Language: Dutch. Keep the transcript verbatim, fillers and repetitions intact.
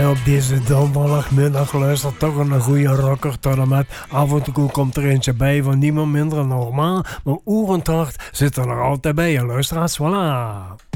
op deze donderdagmiddag luistert toch een goede rocker tot en met. Af en toe komt er eentje bij van niemand minder dan normaal. Maar oerend hard zit er nog altijd bij je luisteraars. Voilà.